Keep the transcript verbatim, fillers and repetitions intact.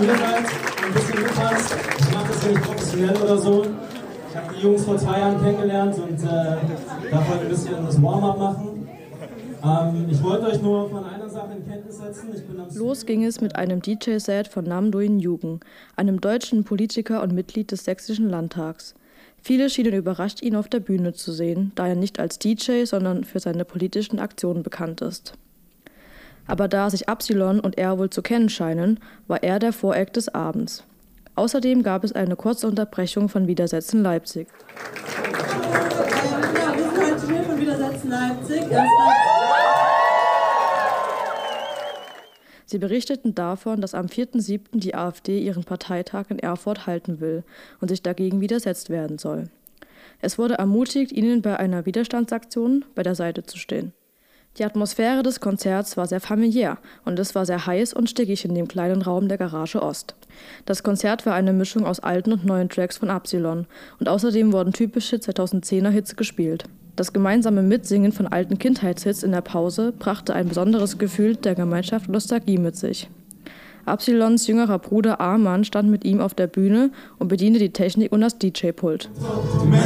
ihr seid, ein bisschen mittanzt. Ich mache das ja nicht professionell oder so. Ich habe die Jungs vor zwei Jahren kennengelernt und äh, darf heute ein bisschen das Warm-up machen. Ähm, ich wollte euch nur von einer Sache in Kenntnis setzen. Ich bin am Los ging es mit einem D J-Set von Nam Do-in einem deutschen Politiker und Mitglied des Sächsischen Landtags. Viele schienen überrascht, ihn auf der Bühne zu sehen, da er nicht als D J, sondern für seine politischen Aktionen bekannt ist. Aber da sich Absilon und er wohl zu kennen scheinen, war er der Voreck des Abends. Außerdem gab es eine kurze Unterbrechung von Widersetzen Leipzig. Ähm, ja, wir sind heute hier von Widersetzen Leipzig. Sie berichteten davon, dass am vierten siebten die AfD ihren Parteitag in Erfurt halten will und sich dagegen widersetzt werden soll. Es wurde ermutigt, ihnen bei einer Widerstandsaktion bei der Seite zu stehen. Die Atmosphäre des Konzerts war sehr familiär und es war sehr heiß und stickig in dem kleinen Raum der Garage Ost. Das Konzert war eine Mischung aus alten und neuen Tracks von Absilon und außerdem wurden typische zweitausendzehner Hits gespielt. Das gemeinsame Mitsingen von alten Kindheitshits in der Pause brachte ein besonderes Gefühl der Gemeinschaft und Nostalgie mit sich. Absilons jüngerer Bruder Arman stand mit ihm auf der Bühne und bediente die Technik und das D J-Pult.